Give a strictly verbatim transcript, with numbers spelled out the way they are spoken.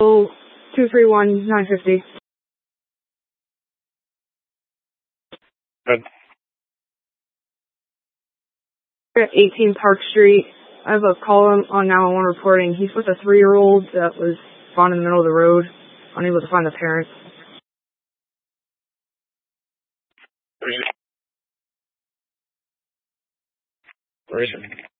Oh, two three one nine fifty. Good. At eighteen Park Street. I have a call on nine one one reporting. He's with a three-year-old that was found in the middle of the road, unable to find the parents. Where is it? Where is it?